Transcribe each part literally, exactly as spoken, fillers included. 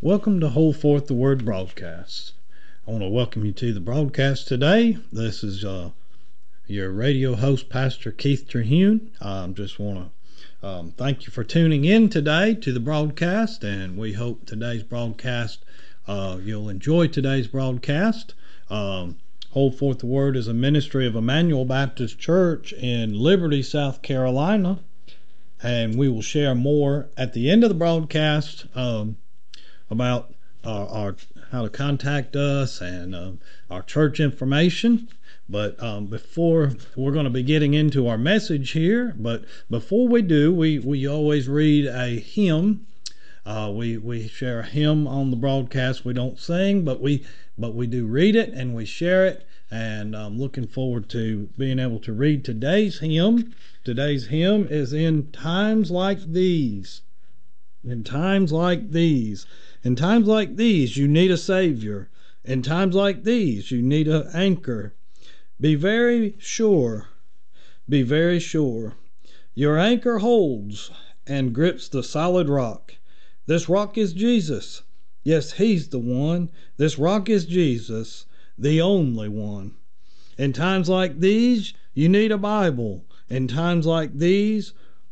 Welcome to Hold Forth the Word broadcast. I want to welcome you to the broadcast today. This is uh, your radio host, Pastor Keith Terhune. I um, just want to um, thank you for tuning in today to the broadcast, and we hope today's broadcast, uh, you'll enjoy today's broadcast. Um, Hold Forth the Word is a ministry of Emmanuel Baptist Church in Liberty, South Carolina, and we will share more at the end of the broadcast um, about our, our how to contact us and uh, our church information. But um, before we're going to be getting into our message here, but before we do, we, we always read a hymn. Uh, we we share a hymn on the broadcast. We don't sing, but we but we do read it and we share it. And I'm looking forward to being able to read today's hymn. Today's hymn is In Times Like These. In times like these. In times like these, you need a Savior. In times like these, you need an anchor. Be very sure, be very sure. Your anchor holds and grips the solid rock. This rock is Jesus. Yes, He's the one. This rock is Jesus, the only one. In times like these, you need a Bible. In times like these,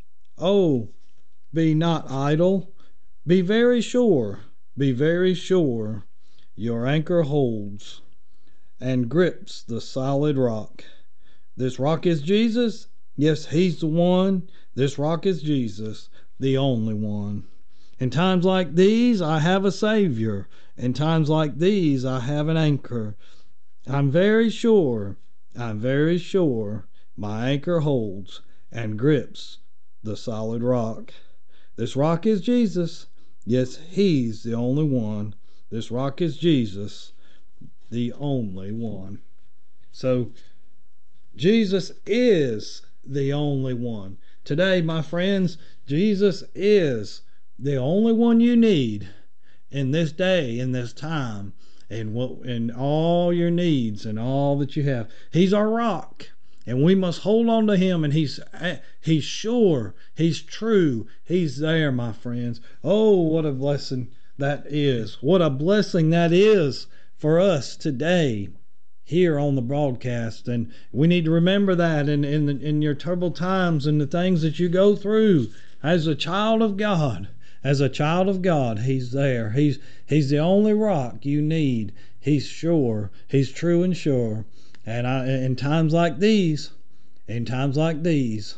oh, be not idle. Be very sure, be very sure. Your anchor holds and grips the solid rock. This rock is Jesus. Yes, He's the one. This rock is Jesus, the only one. In times like these, I have a Savior. In times like these, I have an anchor. I'm very sure, I'm very sure my anchor holds and grips the solid rock. This rock is Jesus. Yes, He's the only one. This rock is Jesus, the only one. So, Jesus is the only one. Today, my friends, Jesus is the only one you need in this day, in this time, and what in all your needs and all that you have. He's our rock, and we must hold on to Him, and He's He's sure, He's true, He's there, my friends. Oh, what a blessing that is. What a blessing that is for us today here on the broadcast. And we need to remember that in, in, in your troubled times and the things that you go through as a child of God. As a child of God, He's there. He's He's the only rock you need. He's sure. He's true and sure. And I, in times like these, in times like these,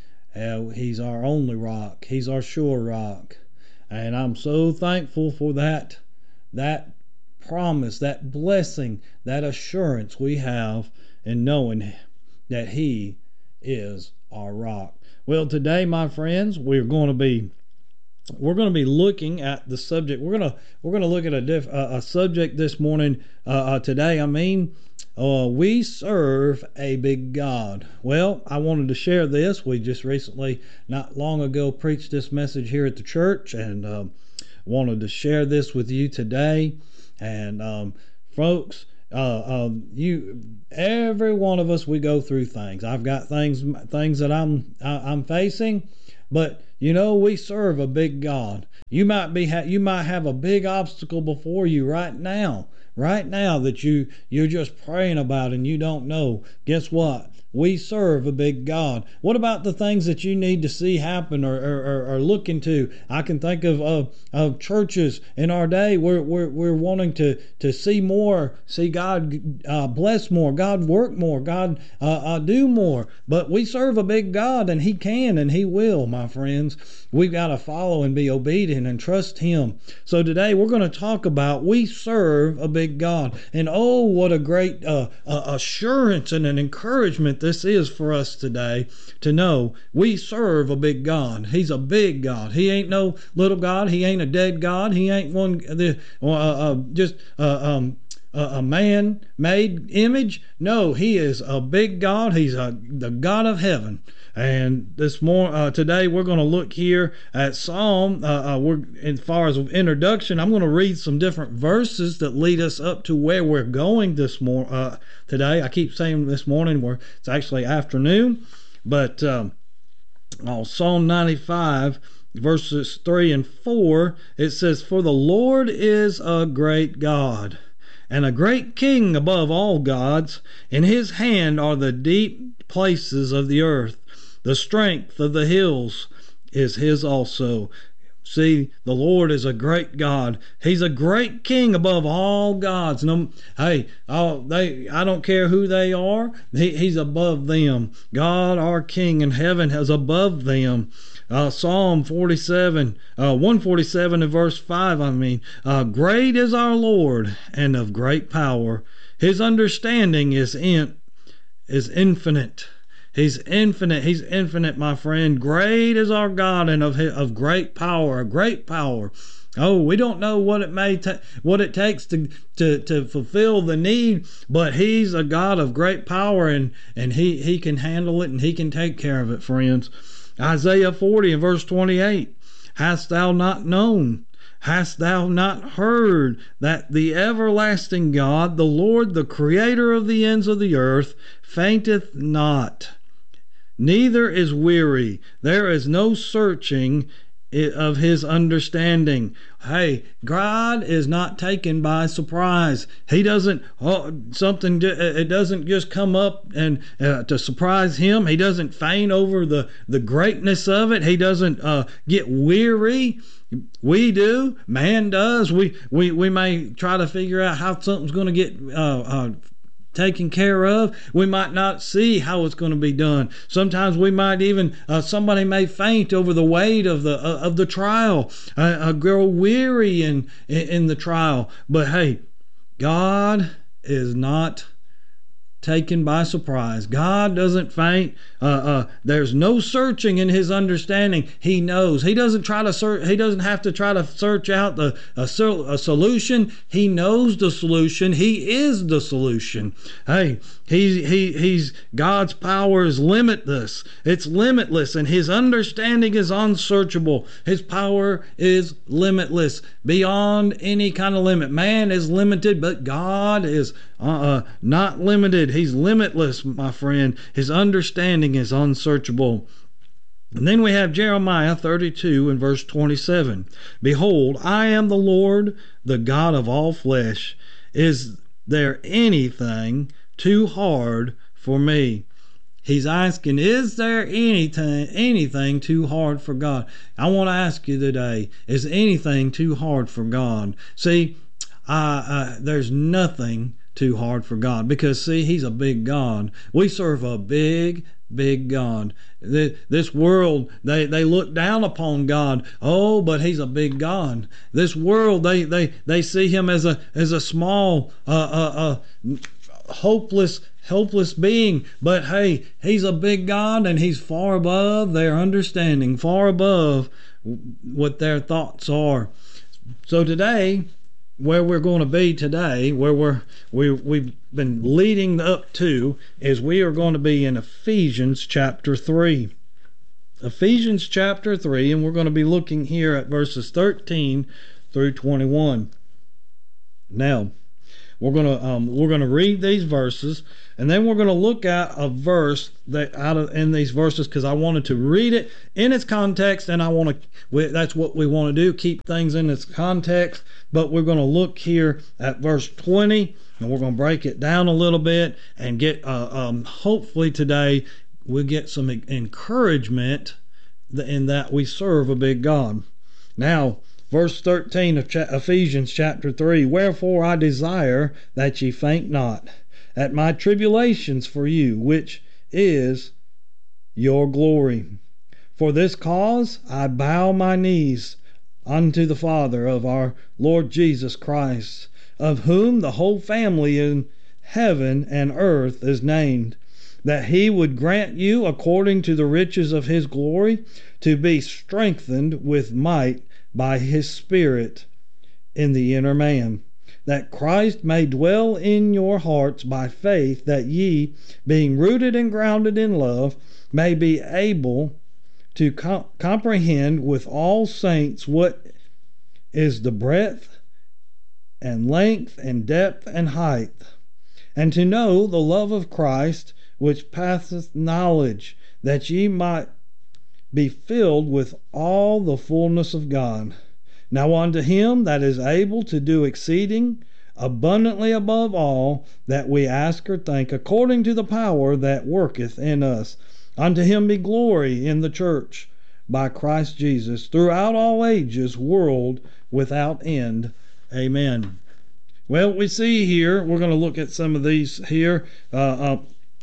uh, He's our only rock. He's our sure rock. And I'm so thankful for that, that promise, that blessing, that assurance we have in knowing that He is our rock. Well, today, my friends, we're going to be We're going to be looking at the subject. We're going to we're going to look at a diff, uh, a subject this morning. Uh, uh, today, I mean, uh, we serve a big God. Well, I wanted to share this. We just recently, not long ago, preached this message here at the church, and uh, wanted to share this with you today. And um, folks, uh, um, you, every one of us, we go through things. I've got things things that I'm I, I'm facing. But you know, we serve a big God. You might be ha- you might have a big obstacle before you right now, right now that you you're just praying about and you don't know. Guess what? We serve a big God. What about the things that you need to see happen or or, or, or look into? I can think of uh, of churches in our day where we're, we're wanting to to see more, see God uh, bless more, God work more, God uh, uh, do more. But we serve a big God, and He can and He will, my friends. We've got to follow and be obedient and trust Him. So today we're going to talk about we serve a big God, and oh, what a great uh, uh, assurance and an encouragement this is for us today to know we serve a big God. He's a big God. He ain't no little God. He ain't a dead God. He ain't one the uh, uh, just uh, um, a man-made image. No, He is a big God. He's a, the God of heaven. And this more uh, today we're going to look here at Psalm. Uh, uh, we're as far as introduction, I'm going to read some different verses that lead us up to where we're going this more uh, today. I keep saying this morning, where it's actually afternoon, but um, oh, Psalm ninety-five verses three and four, it says, "For the Lord is a great God, and a great King above all gods. In his hand are the deep places of the earth. The strength of the hills is his also." See, the Lord is a great God. He's a great King above all gods. No, hey, oh, they, I don't care who they are. He, he's above them. God, our King in heaven, is above them. Uh, Psalm forty-seven, uh, one forty-seven and verse five, I mean, uh, "Great is our Lord, and of great power. His understanding is in, is infinite." He's infinite. He's infinite, my friend. Great is our God, and of of great power, great power. Oh, we don't know what it may ta- what it takes to, to to fulfill the need, but he's a God of great power, and and he he can handle it, and he can take care of it, friends. Isaiah forty and verse twenty-eight. "Hast thou not known? Hast thou not heard that the everlasting God, the Lord, the creator of the ends of the earth, fainteth not, neither is weary. There is no searching of his understanding." Hey, God is not taken by surprise. He doesn't, oh, something, it doesn't just come up and uh, to surprise him. He doesn't faint over the, the greatness of it. He doesn't uh, get weary. We do. Man does. We, we, we may try to figure out how something's going to get uh, uh, taken care of. We might not see how it's going to be done. Sometimes we might even uh, somebody may faint over the weight of the uh, of the trial, uh, uh, grow weary in, in in the trial. But hey, God is not taken by surprise. God doesn't faint. Uh, uh, there's no searching in his understanding. He knows. He doesn't try to search. He doesn't have to try to search out the a, a solution. He knows the solution. He is the solution. Hey, he he he's God's power is limitless. It's limitless, and his understanding is unsearchable. His power is limitless, beyond any kind of limit. Man is limited, but God is uh, uh, not limited. He's limitless, my friend. His understanding is unsearchable. And then we have Jeremiah thirty-two and verse twenty-seven. "Behold, I am the Lord, the God of all flesh. Is there anything too hard for me?" He's asking, is there anything anything too hard for God? I want to ask you today, is anything too hard for God? See, uh, uh, there's nothing too hard for God, because see, he's a big God. We serve a big big God. This world, they they look down upon God. Oh, but he's a big God. This world, they they they see him as a as a small uh uh, uh hopeless helpless being. But hey, he's a big God, and he's far above their understanding, far above what their thoughts are. So today, where we're going to be today, where we're we we've been leading up to, is we are going to be in Ephesians chapter three. Ephesians chapter three, and we're going to be looking here at verses thirteen through twenty-one. Now, we're going to um, we're going to read these verses, and then we're going to look at a verse that out of in these verses, because I wanted to read it in its context, and I want to. We, that's what we want to do: keep things in its context. But we're going to look here at verse twenty, and we're going to break it down a little bit and get. Uh, um, hopefully today we'll get some encouragement in that we serve a big God. Now, verse thirteen of cha- Ephesians chapter three, "Wherefore I desire that ye faint not at my tribulations for you, which is your glory. For this cause I bow my knees unto the Father of our Lord Jesus Christ, of whom the whole family in heaven and earth is named, that he would grant you, according to the riches of his glory, to be strengthened with might by his Spirit in the inner man, that Christ may dwell in your hearts by faith, that ye, being rooted and grounded in love, may be able to com- comprehend with all saints what is the breadth and length and depth and height, and to know the love of Christ, which passeth knowledge, that ye might be filled with all the fullness of God. Now unto him that is able to do exceeding abundantly above all that we ask or think, according to the power that worketh in us, unto him be glory in the church by Christ Jesus throughout all ages, world without end. Amen. Well, we see here, we're going to look at some of these here. Uh, uh,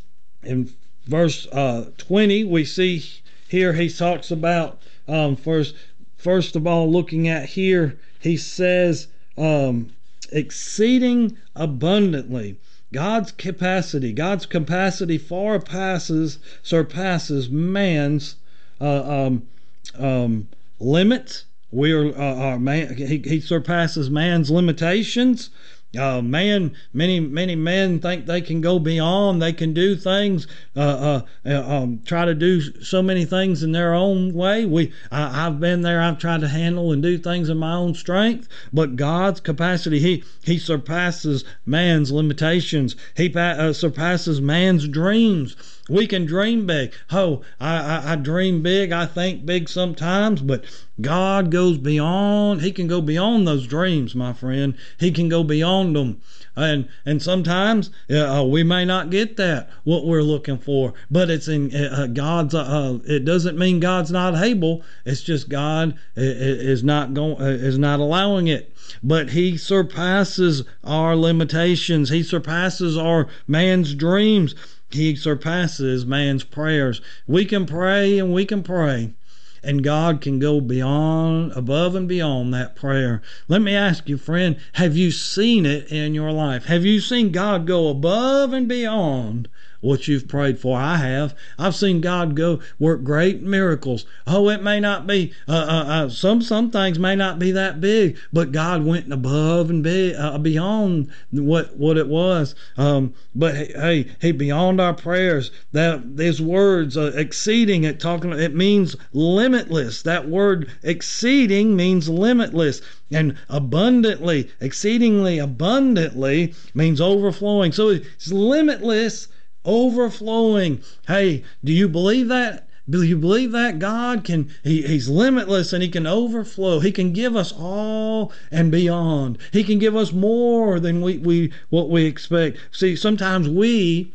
in verse uh, twenty, we see here he talks about, um, first, first of all, looking at here, he says, um, exceeding abundantly. God's capacity, God's capacity far passes, surpasses man's uh, um, um, limits. We are, uh, our man, he, he surpasses man's limitations. Uh, man, many many men think they can go beyond. They can do things, uh, uh, uh, um, try to do so many things in their own way. We, I, I've been there. I've tried to handle and do things in my own strength. But God's capacity, He He surpasses man's limitations. He uh, surpasses man's dreams. We can dream big. Oh, I, I, I dream big. I think big sometimes, but God goes beyond. He can go beyond those dreams, my friend. He can go beyond them. And and sometimes uh, we may not get that, what we're looking for. But it's in uh, God's, uh, it doesn't mean God's not able. It's just God is not going, is not allowing it. But He surpasses our limitations. He surpasses our man's dreams. He surpasses man's prayers. We can pray and we can pray, and God can go beyond, above and beyond that prayer. Let me ask you, friend, have you seen it in your life? Have you seen God go above and beyond what you've prayed for? I have. I've seen God go work great miracles. Oh, it may not be, uh, uh, uh, some some things may not be that big, but God went above and be, uh, beyond what what it was. Um, but hey, He beyond our prayers. That these words, uh, exceeding, it talking, it means limitless. That word exceeding means limitless. And abundantly, exceedingly abundantly means overflowing. So it's limitless, overflowing. Hey, do you believe that? Do you believe that God can, he, He's limitless and He can overflow. He can give us all and beyond. He can give us more than we, we what we expect. See, sometimes we,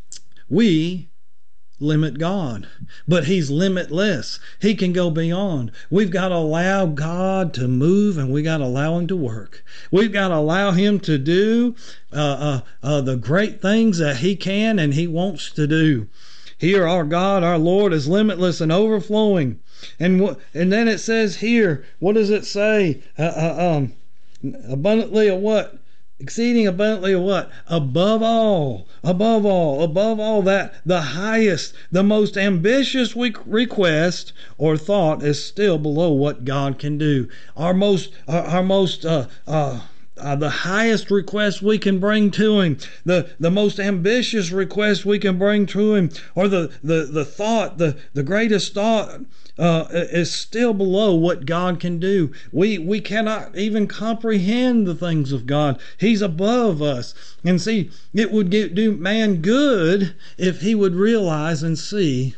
we limit God, but He's limitless. He can go beyond. We've got to allow God to move, and we got to allow Him to work. We've got to allow Him to do uh, uh, uh, the great things that He can and He wants to do. Here, our God, our Lord, is limitless and overflowing. And what? And then it says here, what does it say? Uh, uh, um, abundantly of what? Exceeding abundantly of what? Above all, above all, above all that, the highest, the most ambitious we request or thought is still below what God can do. Our most, our, our most, uh, uh, Uh, the highest request we can bring to Him, the, the most ambitious request we can bring to Him, or the, the, the thought, the, the greatest thought uh, is still below what God can do. We, we cannot even comprehend the things of God. He's above us. And see, it would get, do man good if he would realize and see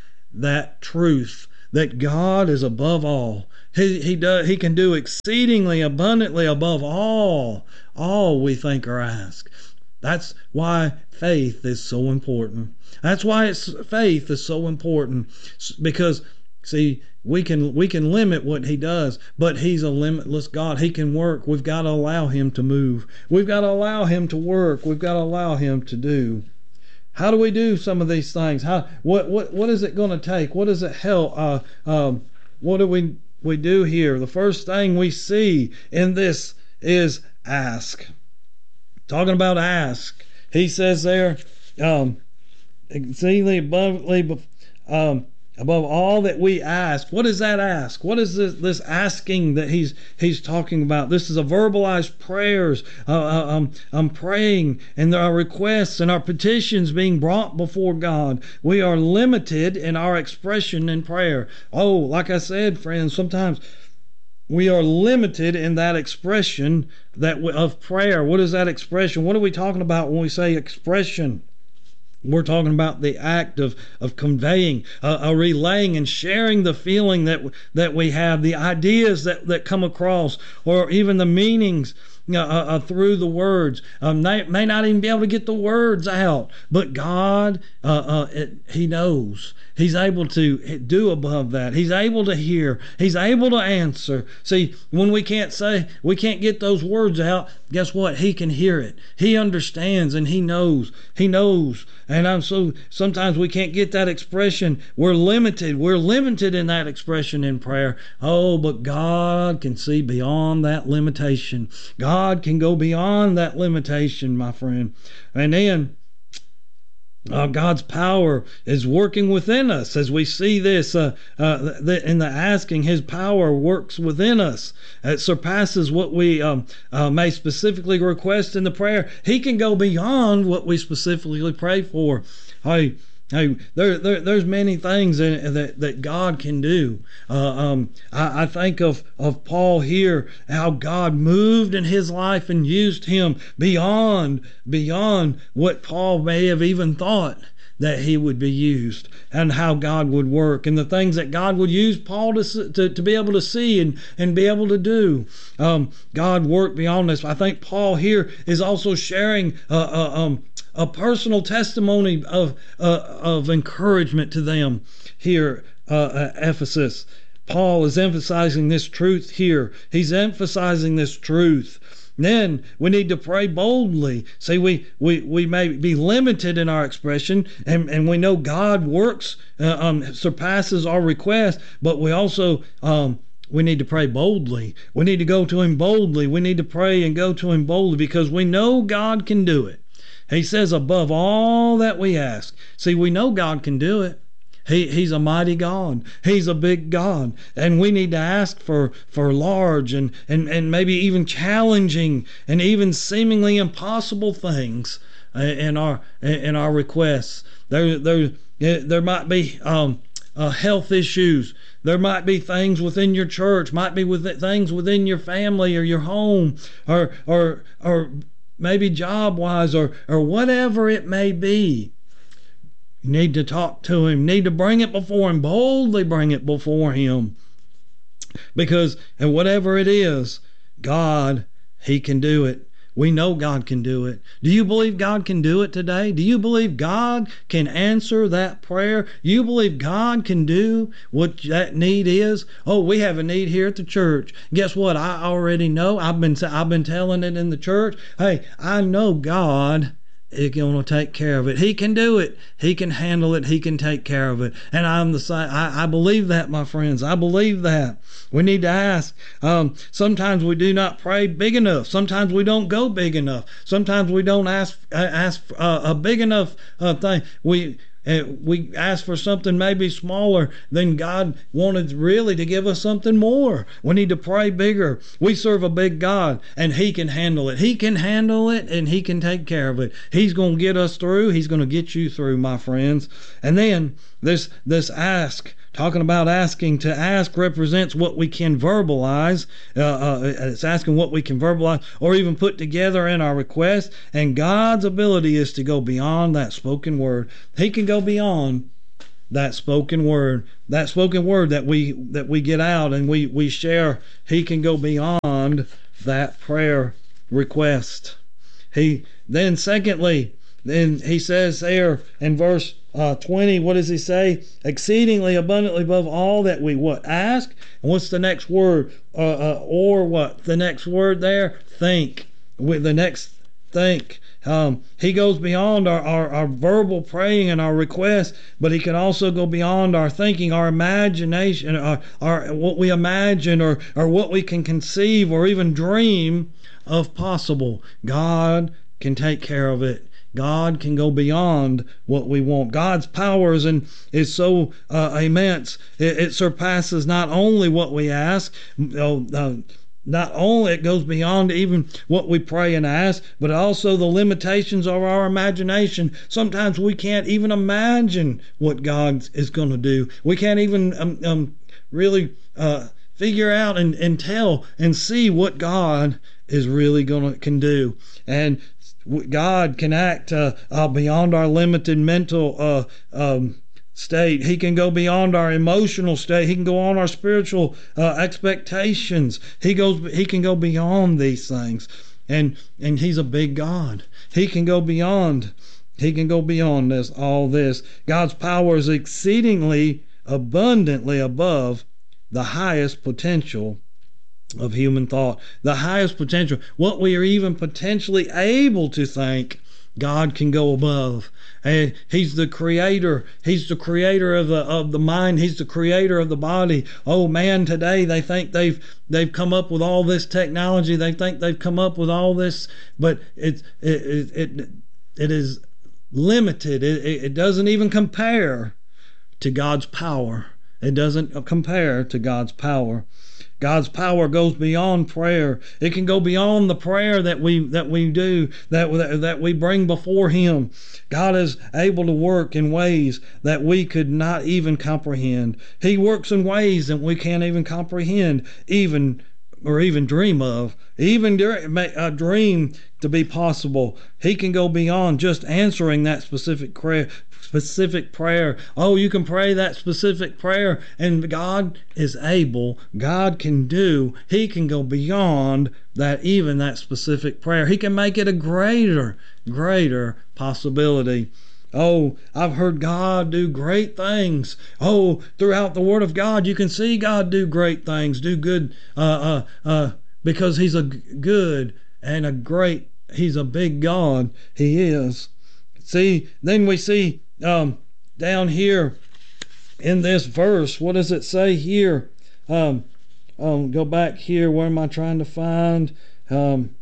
that truth, that God is above all. He he does he can do exceedingly abundantly above all all we think or ask. That's why faith is so important. That's why it's faith is so important, because see, we can we can limit what He does, but He's a limitless God. He can work. We've got to allow Him to move. We've got to allow Him to work. We've got to allow Him to do. How do we do some of these things? How what what what is it going to take? What does it help? Uh, um, what do we we do here? The first thing we see in this is ask. Talking about ask, He says there, um, exceedingly abundantly, um, above all that we ask. What is that ask? What is this, this asking that he's he's talking about? This is a verbalized prayers. Uh, uh, um, I'm praying, and there are requests and our petitions being brought before God. We are limited in our expression in prayer. Oh, like I said, friends, sometimes we are limited in that expression that of prayer. What is that expression? What are we talking about when we say expression? We're talking about the act of of conveying, uh, uh, relaying, and sharing the feeling that that we have, the ideas that that come across, or even the meanings uh, uh, through the words. Um, they may not even be able to get the words out, but God, uh, uh, it, He knows. He's able to do above that. He's able to hear. He's able to answer. See, when we can't say, we can't get those words out, guess what? He can hear it. He understands and He knows. He knows. And I'm so, sometimes we can't get that expression. We're limited. We're limited in that expression in prayer. Oh, but God can see beyond that limitation. God can go beyond that limitation, my friend. And then, Uh, God's power is working within us as we see this uh, uh, the, in the asking. His power works within us. It surpasses what we um, uh, may specifically request in the prayer. He can go beyond what we specifically pray for. Hey, hey, there, there there's many things in, that that God can do. Uh, um, I, I think of of Paul here, how God moved in his life and used him beyond beyond what Paul may have even thought that he would be used, and how God would work, and the things that God would use Paul to to, to be able to see and, and be able to do. Um, God worked beyond this. I think Paul here is also sharing uh, uh, um, a personal testimony of uh, of encouragement to them here uh, at Ephesus. Paul is emphasizing this truth here. He's emphasizing this truth. Then we need to pray boldly. See, we, we, we may be limited in our expression, and, and we know God works, uh, um, surpasses our request, but we also um, we need to pray boldly. We need to go to Him boldly. We need to pray and go to Him boldly, because we know God can do it. He says, above all that we ask. See, we know God can do it. He, he's a mighty God. He's a big God. And we need to ask for, for large and, and, and maybe even challenging and even seemingly impossible things in our in our requests. There, there, there might be um, uh, health issues. There might be things within your church, might be with things within your family or your home, or or or maybe job-wise, or or whatever it may be. You need to talk to Him. You need to bring it before Him. Boldly bring it before Him. Because and whatever it is, God, He can do it. We know God can do it. Do you believe God can do it today? Do you believe God can answer that prayer? You believe God can do what that need is? Oh, we have a need here at the church. Guess what? I already know. I've been I've been telling it in the church. Hey, I know God is going to take care of it. He can do it. He can handle it. He can take care of it. And I'm the same. I, I believe that, my friends. I believe that. We need to ask. Um, sometimes we do not pray big enough. Sometimes we don't go big enough. Sometimes we don't ask uh, ask uh, a big enough uh, thing. We uh, we ask for something maybe smaller than God wanted really to give us something more. We need to pray bigger. We serve a big God, and He can handle it. He can handle it, and He can take care of it. He's going to get us through. He's going to get you through, my friends. And then this this ask. Talking about asking, to ask represents what we can verbalize. Uh, uh, it's asking what we can verbalize or even put together in our request. And God's ability is to go beyond that spoken word. He can go beyond that spoken word. That spoken word that we that we get out and we, we share. He can go beyond that prayer request. He then secondly, then he says there in verse Uh, twenty, what does he say? Exceedingly abundantly above all that we what? Ask. And what's the next word? Uh, uh, or what? The next word there? Think. With the next think. Um, he goes beyond our, our, our verbal praying and our requests, but He can also go beyond our thinking, our imagination, our, our what we imagine or, or what we can conceive or even dream of possible. God can take care of it. God can go beyond what we want. God's power is, in, is so uh, immense. It, it surpasses not only what we ask, uh, uh, not only it goes beyond even what we pray and ask, but also the limitations of our imagination. Sometimes we can't even imagine what God is going to do. We can't even um, um, really uh, figure out and, and tell and see what God is really going to can do. And God can act uh, uh, beyond our limited mental uh, um, state. He can go beyond our emotional state. He can go on our spiritual uh, expectations. He goes. He can go beyond these things, and and He's a big God. He can go beyond. He can go beyond this. All this. God's power is exceedingly abundantly above the highest potential of human thought, the highest potential, what we are even potentially able to think. God can go above, and He's the creator. He's the creator of the of the mind. He's the creator of the body. Oh man, today they think they've they've come up with all this technology. They think they've come up with all this, but it's it it it, it is limited. It, it doesn't even compare to God's power. It doesn't compare to God's power. God's power goes beyond prayer. It can go beyond the prayer that we that we do, that that we bring before Him. God is able to work in ways that we could not even comprehend. He works in ways that we can't even comprehend, even or even dream of, even a dream to be possible. He can go beyond just answering that specific prayer. Specific prayer. Oh, you can pray that specific prayer, and God is able. God can do. He can go beyond that, even that specific prayer. He can make it a greater, greater possibility. Oh, I've heard God do great things. Oh, throughout the Word of God, you can see God do great things, do good, uh, uh, uh, because He's a good and a great. He's a big God. He is. See, then we see. Um, down here in this verse, what does it say here? Um, um, go back here. Where am I trying to find? Um,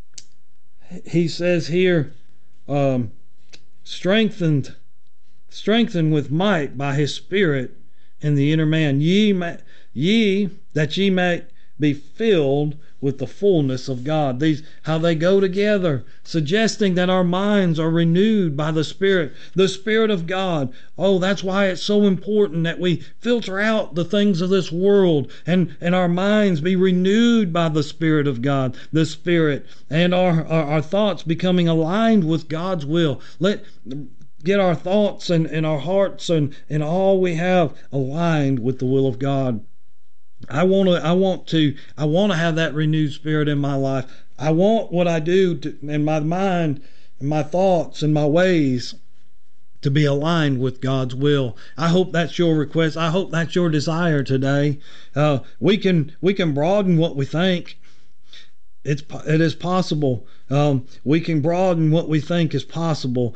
he says here, um, strengthened, strengthened with might by His Spirit in the inner man. Ye, may, ye that ye may be filled with the fullness of God. These, how they go together, suggesting that our minds are renewed by the Spirit, the Spirit of God. Oh, that's why it's so important that we filter out the things of this world, and, and our minds be renewed by the Spirit of God, the Spirit, and our, our, our thoughts becoming aligned with God's will. Let get our thoughts and, and our hearts and, and all we have aligned with the will of God. I want to, I want to, I want to have that renewed spirit in my life. I want what I do to, in my mind, and my thoughts and my ways to be aligned with God's will. I hope that's your request. I hope that's your desire today. Uh, we can, we can broaden what we think. It's, it is possible. Um, we can broaden what we think is possible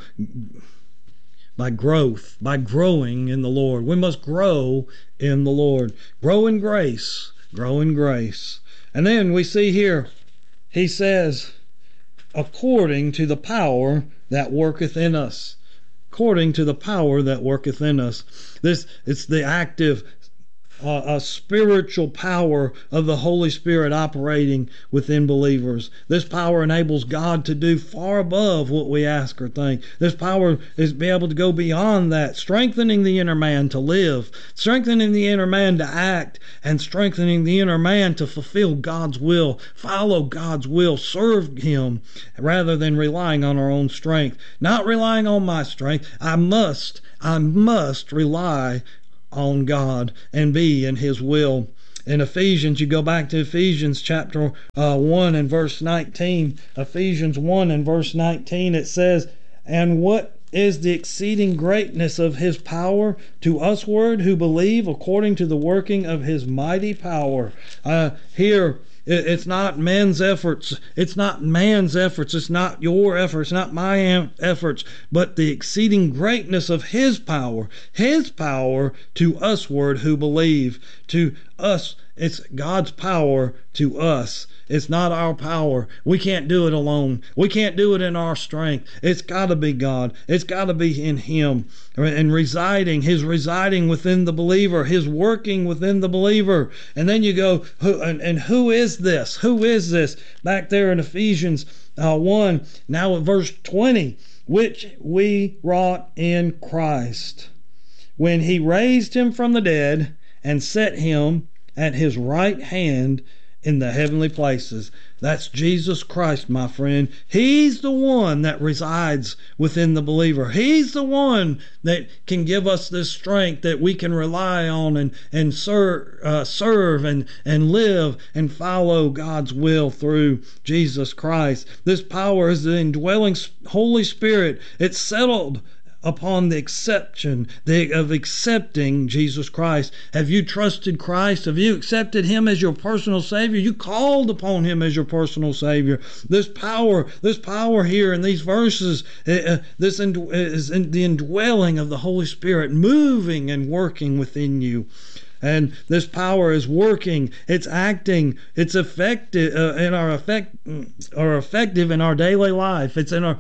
by growth, by growing in the Lord. We must grow in the Lord. Grow in grace. Grow in grace. And then we see here, he says, according to the power that worketh in us. According to the power that worketh in us. This, it's the active Uh, a spiritual power of the Holy Spirit operating within believers. This power enables God to do far above what we ask or think. This power is be able to go beyond that, strengthening the inner man to live, strengthening the inner man to act, and strengthening the inner man to fulfill God's will, follow God's will, serve Him, rather than relying on our own strength. Not relying on my strength. I must, I must rely on God and be in His will. In Ephesians, you go back to Ephesians chapter uh, one and verse nineteen. Ephesians one and verse nineteen, it says, and what is the exceeding greatness of His power to usward who believe, according to the working of His mighty power. Uh, here, it's not men's efforts. It's not man's efforts. It's not your efforts, not my efforts, but the exceeding greatness of His power. His power to usward who believe. To us, it's God's power to us. It's not our power. We can't do it alone. We can't do it in our strength. It's got to be God. It's got to be in Him. And residing, His residing within the believer, His working within the believer. And then you go, who, and, and who is this? Who is this? Back there in Ephesians uh, one, now in verse twenty, which we wrought in Christ, when He raised Him from the dead and set Him at His right hand in the heavenly places. That's Jesus Christ, my friend. He's the one that resides within the believer. He's the one that can give us this strength that we can rely on and, and serve, uh, serve and, and live and follow God's will through Jesus Christ. This power is the indwelling Holy Spirit. It's settled upon the exception the, of accepting Jesus Christ. Have you trusted Christ? Have you accepted Him as your personal Savior? You called upon Him as your personal Savior. This power, this power here in these verses, uh, this in, is in the indwelling of the Holy Spirit, moving and working within you. And this power is working, it's acting, it's effective uh, in our effect, or effective in our daily life. It's in our,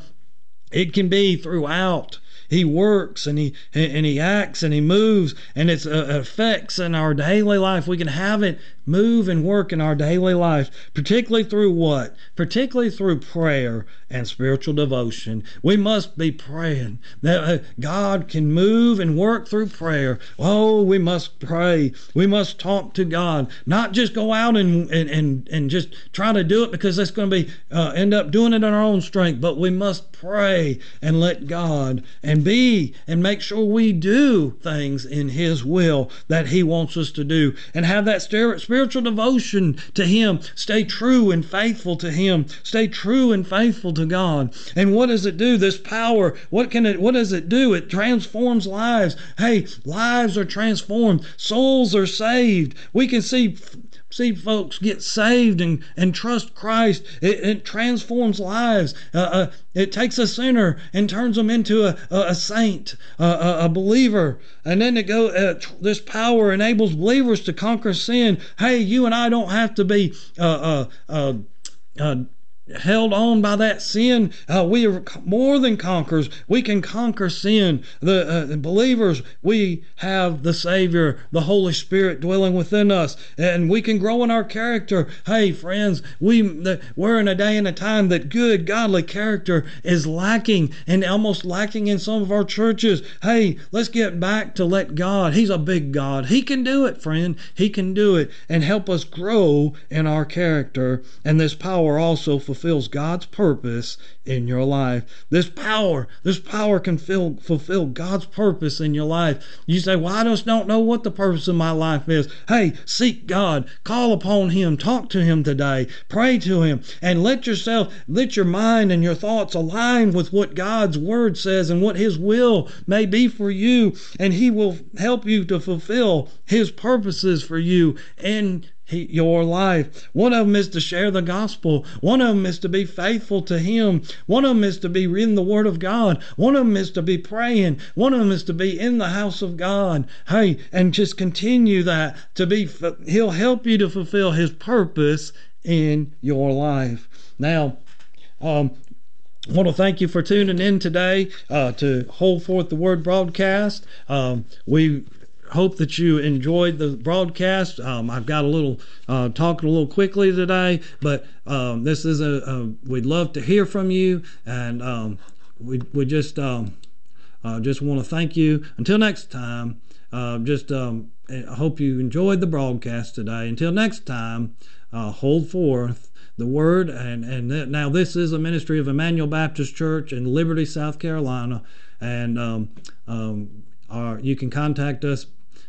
it can be throughout. He works and he and he acts and he moves, and it's uh, effects in our daily life. We can have it move and work in our daily life, particularly through what? Particularly through prayer and spiritual devotion. We must be praying that uh, God can move and work through prayer. Oh, we must pray. We must talk to God, not just go out and and and, and just try to do it because that's going to be uh, end up doing it in our own strength. But we must pray and let God and be and make sure we do things in His will that He wants us to do, and have that spiritual devotion to Him. Stay true and faithful to Him. Stay true and faithful to God. And what does it do? This power, what can it what does it do? It transforms lives. Hey, lives are transformed. Souls are saved. We can see See folks get saved and, and trust Christ. It, it transforms lives. Uh, uh, it takes a sinner and turns them into a, a, a saint, a, a, a believer. And then to go, uh, tr- this power enables believers to conquer sin. Hey, you and I don't have to be uh, uh, uh, uh, held on by that sin. Uh, we are more than conquerors. We can conquer sin. The, uh, the believers, we have the Savior, the Holy Spirit dwelling within us, and we can grow in our character. Hey, friends, we the, we're in a day and a time that good, godly character is lacking, and almost lacking in some of our churches. Hey, let's get back to let God. He's a big God. He can do it, friend. He can do it, and help us grow in our character. And this power also fulfills fulfills God's purpose in your life. This power, this power can fill, fulfill God's purpose in your life. You say, well, I just don't know what the purpose of my life is. Hey, seek God. Call upon Him. Talk to Him today. Pray to Him. And let yourself, let your mind and your thoughts align with what God's Word says and what His will may be for you. And He will help you to fulfill His purposes for you in your life. One of them is to share the gospel. One of them is to be faithful to Him. One of them is to be reading the Word of God. One of them is to be praying. One of them is to be in the house of God. Hey, and just continue that to be, He'll help you to fulfill His purpose in your life. Now, um, I want to thank you for tuning in today uh, to Hold Forth the Word broadcast. Um, we hope that you enjoyed the broadcast. Um, I've got a little uh, talking a little quickly today, but um, this is a, a we'd love to hear from you, and um, we we just um, uh, just want to thank you. Until next time, uh, just um, I hope you enjoyed the broadcast today. Until next time, uh, hold forth the word. And and th- now this is a ministry of Emmanuel Baptist Church in Liberty, South Carolina, and um, um, our, you can contact us.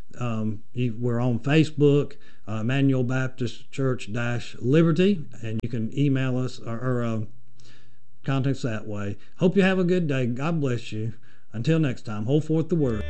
Um, you, we're on Facebook, uh, Emmanuel Baptist Church dash Liberty, and you can email us or, or uh, contact us that way. Hope you have a good day. God bless you. Until next time, hold forth the word.